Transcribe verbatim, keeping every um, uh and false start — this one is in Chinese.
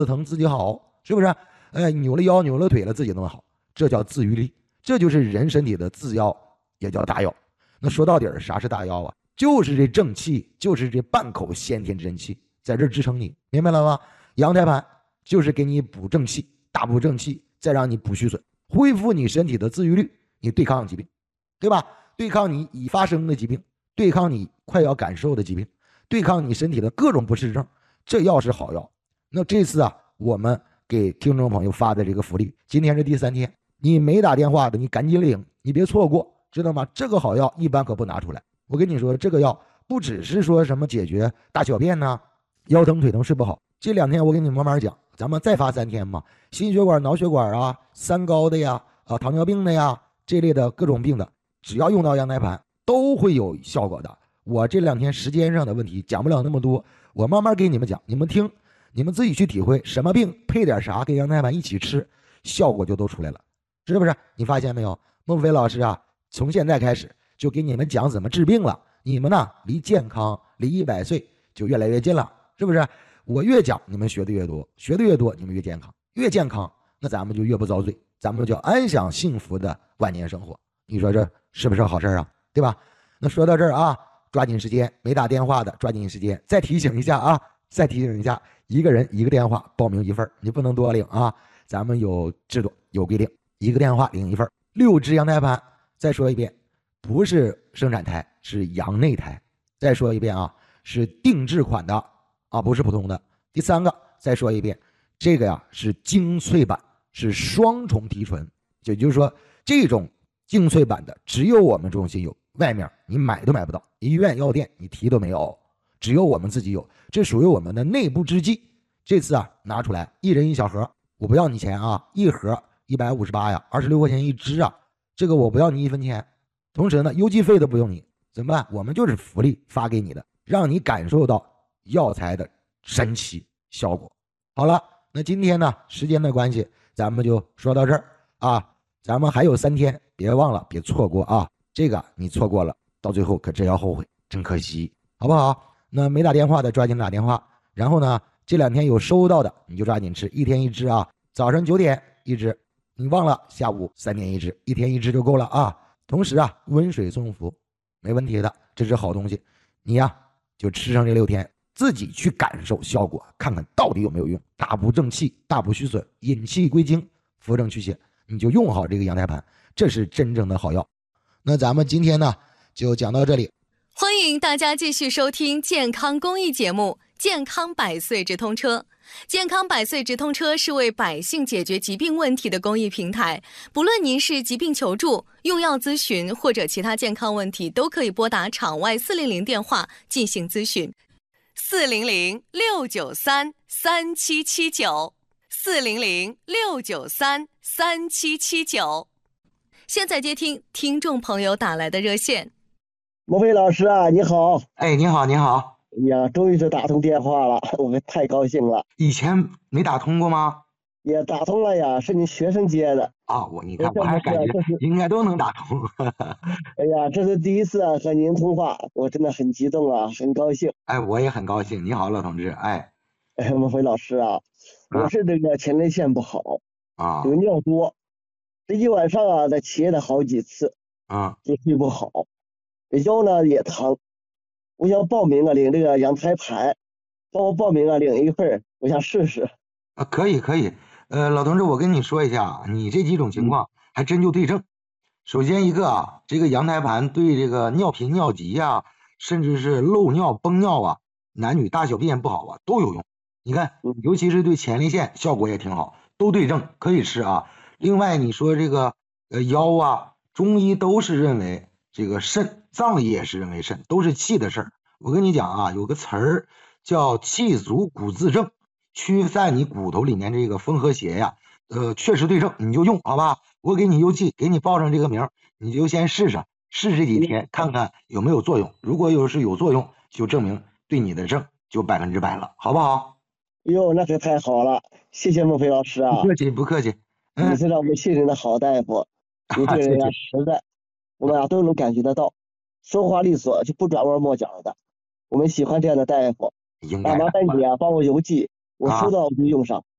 自疼自己好，是不是？哎，扭了腰扭了腿了自己弄好，这叫自愈力，这就是人身体的自药，也叫大药。那说到底儿，啥是大药啊？就是这正气，就是这半口先天真气在这支撑你，明白了吗？阳胎盘就是给你补正气，大补正气，再让你补虚损，恢复你身体的自愈力，你对抗疾病，对吧？对抗你已发生的疾病，对抗你快要感受的疾病，对抗你身体的各种不适症，这药是好药。那这次啊，我们给听众朋友发的这个福利，今天是第三天，你没打电话的，你赶紧领，你别错过，知道吗？这个好药一般可不拿出来。我跟你说，这个药不只是说什么解决大小便呐、腰疼腿疼睡不好，这两天我给你慢慢讲，咱们再发三天嘛，心血管脑血管啊，三高的呀，啊糖尿病的呀，这类的各种病的，只要用到羊胎盘都会有效果的。我这两天时间上的问题讲不了那么多，我慢慢给你们讲，你们听，你们自己去体会，什么病配点啥跟羊胎盘一起吃，效果就都出来了，是不是？你发现没有？孟非老师啊，从现在开始就给你们讲怎么治病了，你们呢离健康离一百岁就越来越近了，是不是？我越讲你们学的越多，学的越多你们越健康，越健康那咱们就越不遭罪，咱们就安享幸福的晚年生活。你说这是不是好事啊？对吧？那说到这儿啊，抓紧时间，没打电话的抓紧时间，再提醒一下啊，再提醒一下，一个人一个电话报名一份，你不能多领啊，咱们有制度有规定，一个电话领一份，六支羊胎盘。再说一遍，不是生产胎，是羊内胎。再说一遍啊，是定制款的啊，不是普通的。第三个，再说一遍，这个呀是精粹版，是双重提纯，也就是说，这种精粹版的只有我们中心有，外面你买都买不到，医院药店你提都没有，只有我们自己有，这属于我们的内部之技。这次啊拿出来，一人一小盒，我不要你钱啊，一盒一百五十八呀，二十六块钱一支啊。这个我不要你一分钱，同时呢邮寄费都不用你，怎么办？我们就是福利发给你的，让你感受到药材的神奇效果。好了，那今天呢时间的关系咱们就说到这儿啊，咱们还有三天，别忘了别错过啊，这个你错过了到最后可真要后悔，真可惜，好不好？那没打电话的抓紧打电话，然后呢这两天有收到的你就抓紧吃，一天一支啊，早上九点一支，你忘了下午三点一支，一天一支就够了啊。同时啊，温水送服，没问题的，这是好东西。你呀、啊、就吃上这六天，自己去感受效果，看看到底有没有用。大补正气，大补虚损，引气归经，扶正驱邪，你就用好这个羊胎盘，这是真正的好药。那咱们今天呢就讲到这里， 欢迎大家继续收听健康公益节目《健康百岁直通车》。健康百岁直通车是为百姓解决疾病问题的公益平台，不论您是疾病求助、用药咨询或者其他健康问题，都可以拨打场外四零零电话进行咨询。四零零六九三三七七九，四零零六九三三七七九。现在接听听众朋友打来的热线。 孟非老师啊，你好！ 哎，你好，你好！ 哎呀，终于是打通电话了，我们太高兴了。 以前没打通过吗？ 也打通了呀，是你学生接的啊。我你看，我还感觉应该都能打通。 哎呀，这是第一次啊和您通话，我真的很激动啊，很高兴。 哎，我也很高兴。你好，老同志。哎， 哎，孟非老师啊，我是这个前列腺不好啊， 有尿多，这一晚上啊，在切了好几次啊， 就睡不好，这腰呢也疼。我想报名啊，领这个羊胎盘，帮我报名啊，领一份，我想试试。 啊，可以可以。呃，老同志，我跟你说一下，你这几种情况还真就对症。首先一个啊，这个羊胎盘对这个尿频尿急啊，甚至是漏尿崩尿啊，男女大小便不好啊，都有用。你看，尤其是对前列腺效果也挺好，都对症，可以吃啊。另外你说这个呃腰啊，中医都是认为这个肾，藏医也是认为肾，都是气的事儿。我跟你讲啊，有个词儿叫气足骨自正，驱散你骨头里面这个风和邪呀，呃，确实对症，你就用好吧。我给你邮寄，给你报上这个名，你就先试试，试这几天看看有没有作用。如果有是有作用，就证明对你的症就百分之百了，好不好？ 哟，那可太好了，谢谢孟非老师啊！ 不客气，不客气。 嗯、你是让我们信任的好大夫，你对人家实在，我们俩都能感觉得到，说话利索就不转弯抹角的。我们喜欢这样的大夫。 应该麻烦你啊，帮我邮寄，我收到我就用上。